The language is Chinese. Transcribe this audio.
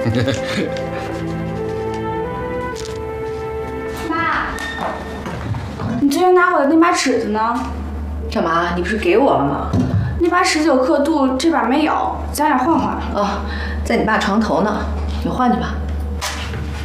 妈，你昨天拿我的那把尺子呢？ 干嘛？你不是给我了吗？ 那把19刻度，这把没有，咱俩换换。 哦，在你爸床头呢，你换去吧。